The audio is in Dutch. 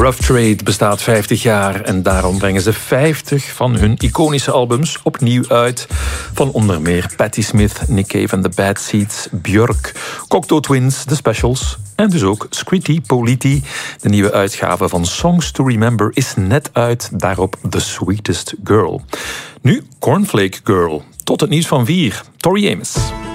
Rough Trade bestaat 50 jaar en daarom brengen ze 50 van hun iconische albums opnieuw uit. Van onder meer Patti Smith, Nick Cave and the Bad Seeds, Björk, Cocteau Twins, The Specials en dus ook Scritti Politti. De nieuwe uitgave van Songs to Remember is net uit, daarop The Sweetest Girl. Nu Cornflake Girl. Tot het nieuws van 4, Tori Amos.